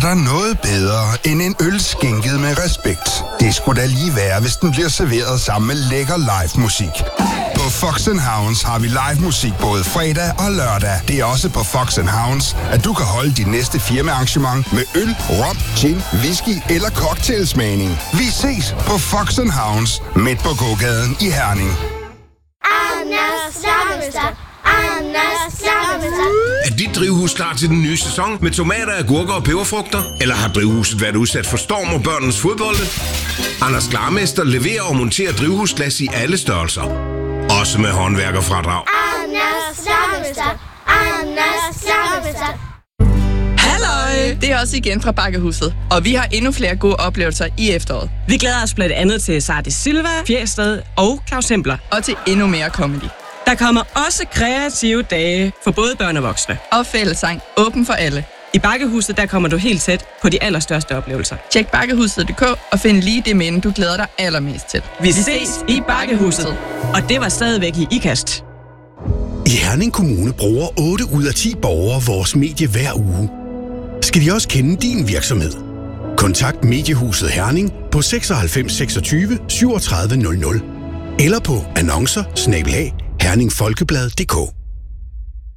der noget bedre end en øl skænket med respekt? Det skulle da lige være, hvis den bliver serveret sammen med lækker live musik. På Fox & Hounds har vi live musik både fredag og lørdag. Det er også på Fox & Hounds, at du kan holde dit næste firmaarrangement med øl, rom, gin, whisky eller cocktailsmagning. Vi ses på Fox & Hounds midt på gågaden i Herning. Er dit drivhus klar til den nye sæson med tomater, agurker og peberfrugter? Eller har drivhuset været udsat for storm og børnenes fodbolde? Anders Klarmester leverer og monterer drivhusglas i alle størrelser. Også med håndværkerfradrag. Halløj! Det er også igen fra Bakkehuset, og vi har endnu flere gode oplevelser i efteråret. Vi glæder os blandt andet til Sardis Silva, Fjersted og Claus Hempler. Og til endnu mere comedy. Der kommer også kreative dage for både børn og voksne. Og fællessang åben for alle. I Bakkehuset, der kommer du helt tæt på de allerstørste oplevelser. Tjek bakkehuset.dk og find lige det minde, du glæder dig allermest til. Vi ses i Bakkehuset. Og det var stadigvæk i IKAST. I Herning Kommune bruger 8 ud af 10 borgere vores medie hver uge. Skal de også kende din virksomhed? Kontakt Mediehuset Herning på 96 26 37 00 eller på annoncer / herningfolkeblad.dk.